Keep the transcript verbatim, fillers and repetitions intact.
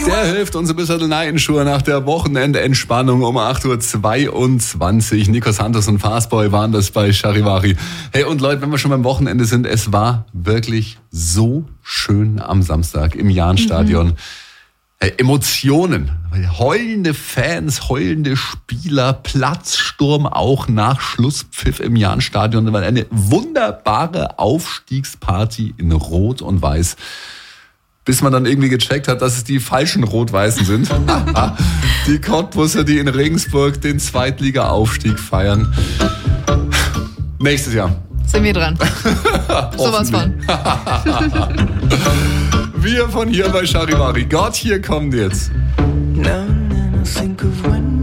Der hilft uns ein bisschen in Schuhe nach der Wochenendentspannung um acht Uhr zweiundzwanzig. Nico Santos und Fastboy waren das bei Charivari. Hey, und Leute, wenn wir schon beim Wochenende sind, es war wirklich so schön am Samstag im Jahnstadion. Mhm. Hey, Emotionen, heulende Fans, heulende Spieler, Platzsturm auch nach Schlusspfiff im Jahnstadion. Das war eine wunderbare Aufstiegsparty in Rot und Weiß. Bis man dann irgendwie gecheckt hat, dass es die falschen Rot-Weißen sind. Die Cottbusser, die in Regensburg den Zweitliga-Aufstieg feiern. Nächstes Jahr. Sind wir dran. Sowas von. Wir von hier bei Charivari. Gott, hier kommen jetzt. Now and then I think of when